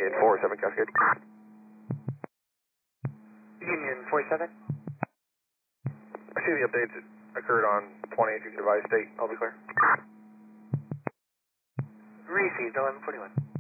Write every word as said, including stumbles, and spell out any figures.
Union forty-seven Cascade. Union forty-seven. I see the updates occurred on twenty-eight, you can advise state, I'll be clear. Received eleven forty-one.